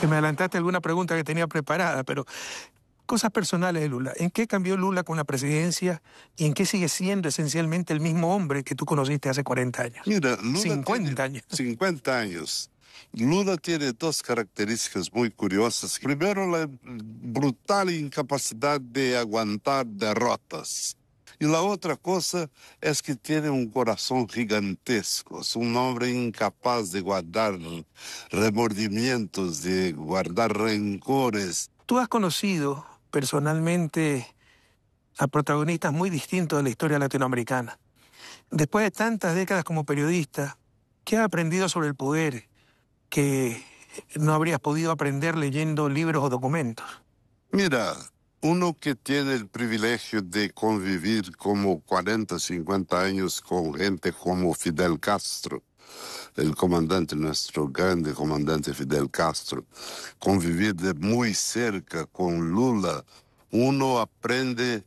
Que me adelantaste alguna pregunta que tenía preparada, pero cosas personales de Lula. ¿En qué cambió Lula con la presidencia y en qué sigue siendo esencialmente el mismo hombre que tú conociste hace 40 años? Mira, Lula 50 tiene años. 50 años. Lula tiene dos características muy curiosas. Primero, la brutal incapacidad de aguantar derrotas. Y la otra cosa es que tiene un corazón gigantesco. Es un hombre incapaz de guardar remordimientos, de guardar rencores. Tú has conocido personalmente a protagonistas muy distintos de la historia latinoamericana. Después de tantas décadas como periodista, ¿qué has aprendido sobre el poder que no habrías podido aprender leyendo libros o documentos? Mira, uno que tiene el privilegio de convivir como 40, 50 años con gente como Fidel Castro, el comandante, nuestro grande comandante Fidel Castro, convivir de muy cerca con Lula, uno aprende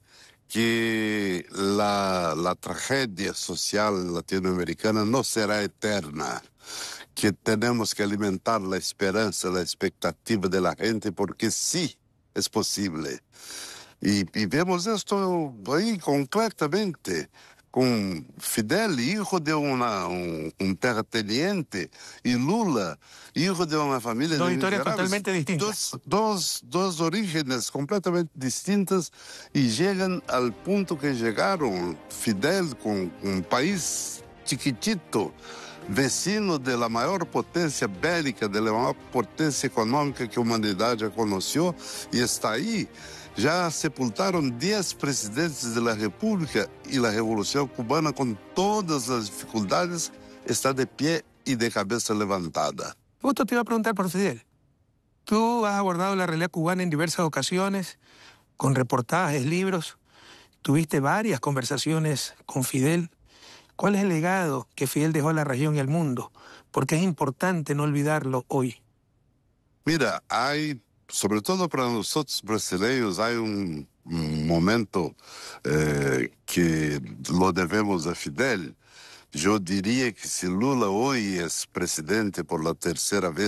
que la tragedia social latinoamericana no será eterna, que tenemos que alimentar la esperanza, la expectativa de la gente, porque sí es posible. Y vemos esto ahí concretamente, con Fidel, hijo de un terrateniente, y Lula, hijo de una familia Dos de historias miserables. totalmente distintas. Dos orígenes completamente distintas y llegan al punto que llegaron. Fidel con un país chiquitito, vecino de la mayor potencia bélica, de la mayor potencia económica que la humanidad ya conoció, y está ahí. Ya sepultaron 10 presidentes de la República y la Revolución Cubana, con todas las dificultades, está de pie y de cabeza levantada. Justo te iba a preguntar por Fidel. Tú has abordado la realidad cubana en diversas ocasiones, con reportajes, libros. Tuviste varias conversaciones con Fidel. ¿Cuál es el legado que Fidel dejó a la región y al mundo? Porque es importante no olvidarlo hoy. Mira, hay, sobre todo para nosotros brasileños, hay un momento que lo debemos a Fidel. Yo diría que si Lula hoy es presidente por la tercera vez,